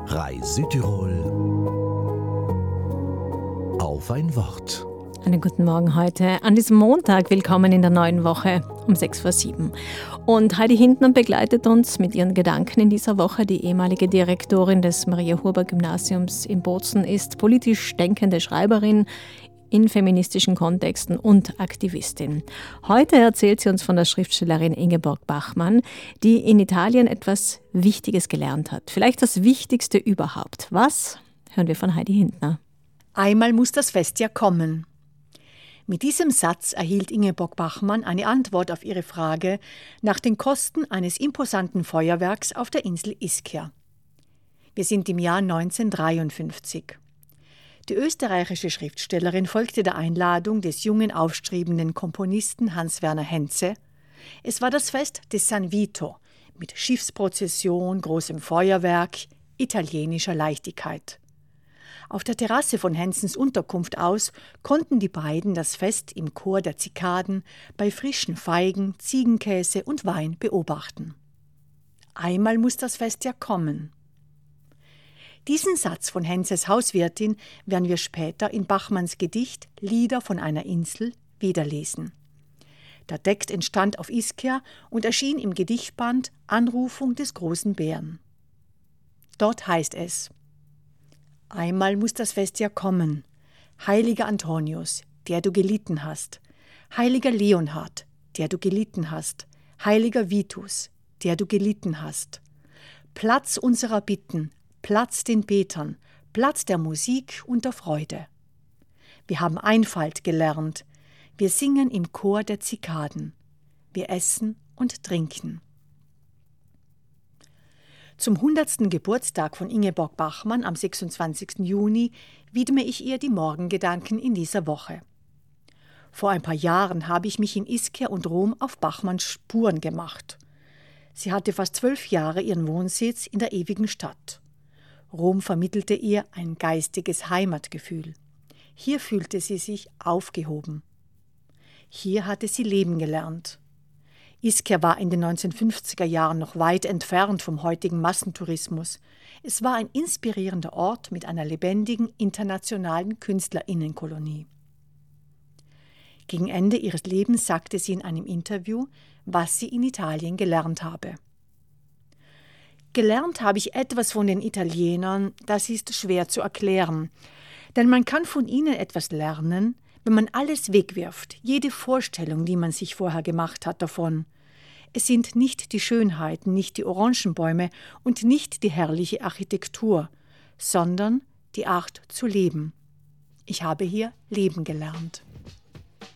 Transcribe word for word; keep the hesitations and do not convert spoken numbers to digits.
R A I Südtirol auf ein Wort. Einen guten Morgen heute an diesem Montag. Willkommen in der neuen Woche um sechs vor sieben. Und Heidi Hintner begleitet uns mit ihren Gedanken in dieser Woche. Die ehemalige Direktorin des Maria-Huber-Gymnasiums in Bozen ist politisch denkende Schreiberin in feministischen Kontexten und Aktivistin. Heute erzählt sie uns von der Schriftstellerin Ingeborg Bachmann, die in Italien etwas Wichtiges gelernt hat. Vielleicht das Wichtigste überhaupt. Was? Hören wir von Heidi Hintner. Einmal muss das Fest ja kommen. Mit diesem Satz erhielt Ingeborg Bachmann eine Antwort auf ihre Frage nach den Kosten eines imposanten Feuerwerks auf der Insel Ischia. Wir sind im Jahr neunzehnhundertdreiundfünfzig. Die österreichische Schriftstellerin folgte der Einladung des jungen, aufstrebenden Komponisten Hans-Werner Henze. Es war das Fest des San Vito mit Schiffsprozession, großem Feuerwerk, italienischer Leichtigkeit. Auf der Terrasse von Henzens Unterkunft aus konnten die beiden das Fest im Chor der Zikaden bei frischen Feigen, Ziegenkäse und Wein beobachten. Einmal muss das Fest ja kommen. Diesen Satz von Henzes Hauswirtin werden wir später in Bachmanns Gedicht Lieder von einer Insel wiederlesen. Der Text entstand auf Ischia und erschien im Gedichtband Anrufung des großen Bären. Dort heißt es: Einmal muss das Fest ja kommen, heiliger Antonius, der du gelitten hast, heiliger Leonhard, der du gelitten hast, heiliger Vitus, der du gelitten hast. Platz unserer Bitten, Platz den Betern, Platz der Musik und der Freude. Wir haben Einfalt gelernt, wir singen im Chor der Zikaden, wir essen und trinken. Zum hundertsten Geburtstag von Ingeborg Bachmann am sechsundzwanzigsten Juni widme ich ihr die Morgengedanken in dieser Woche. Vor ein paar Jahren habe ich mich in Ischia und Rom auf Bachmanns Spuren gemacht. Sie hatte fast zwölf Jahre ihren Wohnsitz in der ewigen Stadt. Rom vermittelte ihr ein geistiges Heimatgefühl. Hier fühlte sie sich aufgehoben. Hier hatte sie leben gelernt. Ischia war in den neunzehnhundertfünfziger Jahren noch weit entfernt vom heutigen Massentourismus. Es war ein inspirierender Ort mit einer lebendigen internationalen KünstlerInnenkolonie. Gegen Ende ihres Lebens sagte sie in einem Interview, was sie in Italien gelernt habe. Gelernt habe ich etwas von den Italienern, das ist schwer zu erklären. Denn man kann von ihnen etwas lernen, wenn man alles wegwirft, jede Vorstellung, die man sich vorher gemacht hat davon. Es sind nicht die Schönheiten, nicht die Orangenbäume und nicht die herrliche Architektur, sondern die Art zu leben. Ich habe hier leben gelernt.